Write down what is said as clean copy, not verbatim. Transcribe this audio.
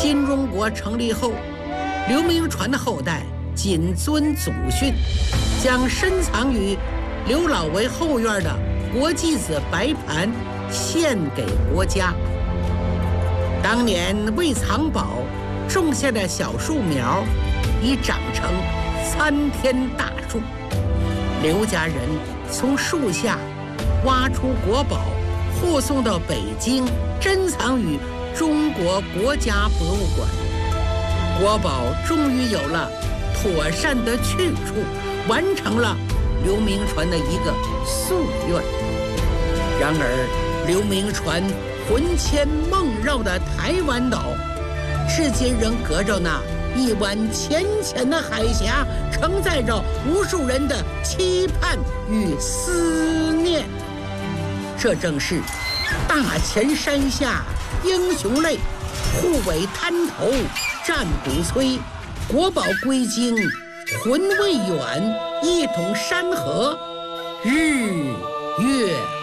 新中国成立后，刘铭传的后代谨遵祖训，将深藏于刘老为后院的国际子白盘献给国家。当年为藏宝种下的小树苗，已长成参天大树。刘家人从树下挖出国宝，护送到北京，珍藏于中国国家博物馆。国宝终于有了妥善的去处，完成了刘铭传的一个夙愿。然而，刘铭传魂牵梦绕的台湾岛，至今仍隔着那一湾浅浅的海峡，承载着无数人的期盼与思念。这正是大前山下英雄泪，护卫滩头战鼓催，国宝归京魂未远，一统山河日月